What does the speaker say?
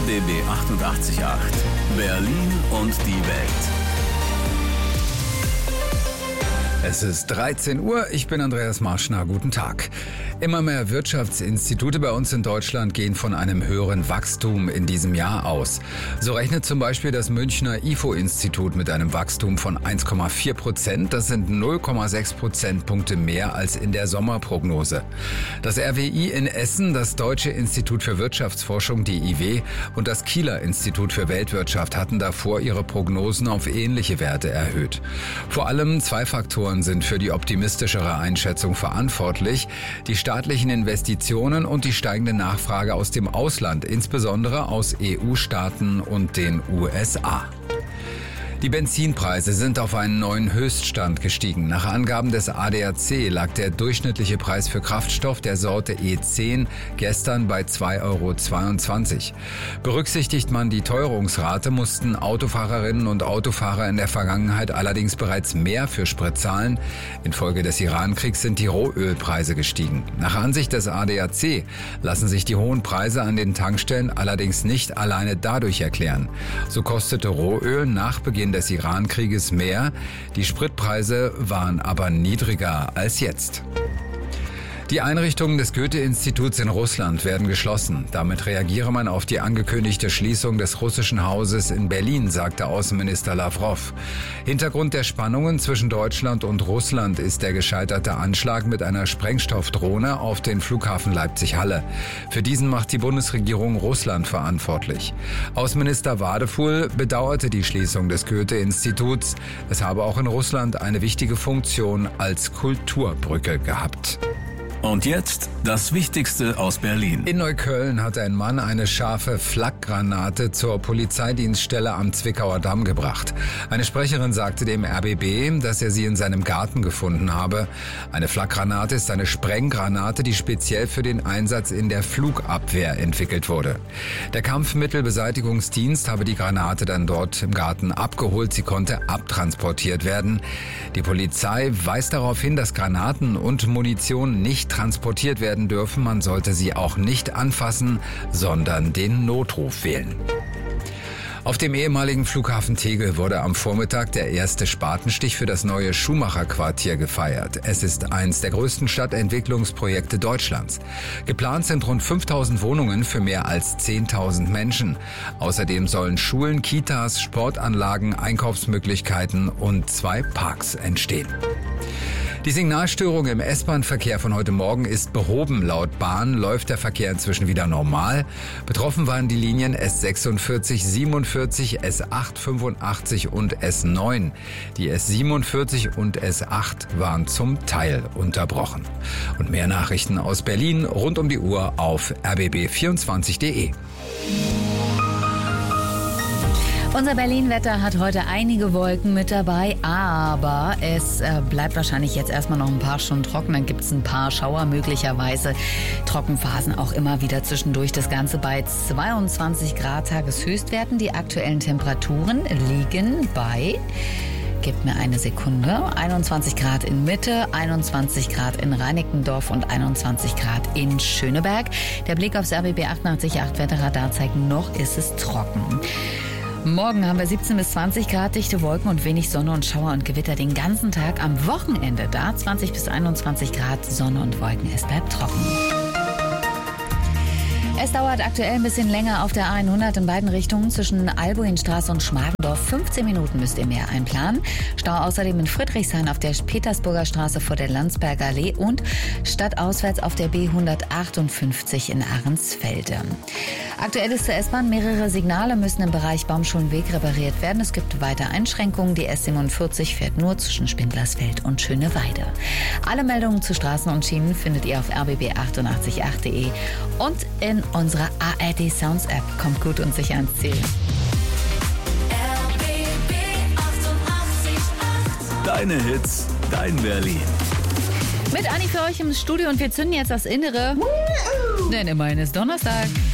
RBB 88.8 Berlin und die Welt. Es ist 13 Uhr, ich bin Andreas Marschner, guten Tag. Immer mehr Wirtschaftsinstitute bei uns in Deutschland gehen von einem höheren Wachstum in diesem Jahr aus. So rechnet zum Beispiel das Münchner IFO-Institut mit einem Wachstum von 1,4%. Das sind 0,6 Prozentpunkte mehr als in der Sommerprognose. Das RWI in Essen, das Deutsche Institut für Wirtschaftsforschung, DIW, und das Kieler Institut für Weltwirtschaft hatten davor ihre Prognosen auf ähnliche Werte erhöht. Vor allem zwei Faktoren sind für die optimistischere Einschätzung verantwortlich: die staatlichen Investitionen und die steigende Nachfrage aus dem Ausland, insbesondere aus EU-Staaten und den USA. Die Benzinpreise sind auf einen neuen Höchststand gestiegen. Nach Angaben des ADAC lag der durchschnittliche Preis für Kraftstoff der Sorte E10 gestern bei 2,22 €. Berücksichtigt man die Teuerungsrate, mussten Autofahrerinnen und Autofahrer in der Vergangenheit allerdings bereits mehr für Sprit zahlen. Infolge des Iran-Kriegs sind die Rohölpreise gestiegen. Nach Ansicht des ADAC lassen sich die hohen Preise an den Tankstellen allerdings nicht alleine dadurch erklären. So kostete Rohöl nach Beginn des Iran-Krieges mehr, die Spritpreise waren aber niedriger als jetzt. Die Einrichtungen des Goethe-Instituts in Russland werden geschlossen. Damit reagiere man auf die angekündigte Schließung des russischen Hauses in Berlin, sagte Außenminister Lavrov. Hintergrund der Spannungen zwischen Deutschland und Russland ist der gescheiterte Anschlag mit einer Sprengstoffdrohne auf den Flughafen Leipzig-Halle. Für diesen macht die Bundesregierung Russland verantwortlich. Außenminister Wadefuhl bedauerte die Schließung des Goethe-Instituts. Es habe auch in Russland eine wichtige Funktion als Kulturbrücke gehabt. Und jetzt das Wichtigste aus Berlin. In Neukölln hat ein Mann eine scharfe Flakgranate zur Polizeidienststelle am Zwickauer Damm gebracht. Eine Sprecherin sagte dem RBB, dass er sie in seinem Garten gefunden habe. Eine Flakgranate ist eine Sprenggranate, die speziell für den Einsatz in der Flugabwehr entwickelt wurde. Der Kampfmittelbeseitigungsdienst habe die Granate dann dort im Garten abgeholt. Sie konnte abtransportiert werden. Die Polizei weist darauf hin, dass Granaten und Munition nicht transportiert werden dürfen. Man sollte sie auch nicht anfassen, sondern den Notruf wählen. Auf dem ehemaligen Flughafen Tegel wurde am Vormittag der erste Spatenstich für das neue Schumacher-Quartier gefeiert. Es ist eines der größten Stadtentwicklungsprojekte Deutschlands. Geplant sind rund 5.000 Wohnungen für mehr als 10.000 Menschen. Außerdem sollen Schulen, Kitas, Sportanlagen, Einkaufsmöglichkeiten und 2 Parks entstehen. Die Signalstörung im S-Bahn-Verkehr von heute Morgen ist behoben. Laut Bahn läuft der Verkehr inzwischen wieder normal. Betroffen waren die Linien S46, 47, S8, 85 und S9. Die S47 und S8 waren zum Teil unterbrochen. Und mehr Nachrichten aus Berlin rund um die Uhr auf rbb24.de. Unser Berlin-Wetter hat heute einige Wolken mit dabei, aber es bleibt wahrscheinlich jetzt erstmal noch ein paar Stunden trocken. Dann gibt es ein paar Schauer, möglicherweise Trockenphasen auch immer wieder zwischendurch. Das Ganze bei 22 Grad Tageshöchstwerten. Die aktuellen Temperaturen liegen bei... Gebt mir eine Sekunde. 21 Grad in Mitte, 21 Grad in Reinickendorf und 21 Grad in Schöneberg. Der Blick aufs RBB 88.8 Wetterradar zeigt, noch ist es trocken. Morgen haben wir 17 bis 20 Grad, dichte Wolken und wenig Sonne und Schauer und Gewitter den ganzen Tag. Am Wochenende da 20 bis 21 Grad, Sonne und Wolken. Es bleibt trocken. Es dauert aktuell ein bisschen länger auf der A100 in beiden Richtungen zwischen Albuinstraße und Schmargendorf. 15 Minuten müsst ihr mehr einplanen. Stau außerdem in Friedrichshain auf der Petersburger Straße vor der Landsberger Allee und stadtauswärts auf der B158 in Ahrensfelde. Aktuell ist zur S-Bahn, mehrere Signale müssen im Bereich Baumschulenweg repariert werden. Es gibt weitere Einschränkungen. Die S47 fährt nur zwischen Spindlersfeld und Schöneweide. Alle Meldungen zu Straßen und Schienen findet ihr auf rbb888.de und in unserer ARD Sounds App. Kommt gut und sicher ans Ziel. RBB 88.8 Deine Hits, dein Berlin. Mit Anni für euch im Studio und wir zünden jetzt das Innere. Denn immerhin ist Donnerstag.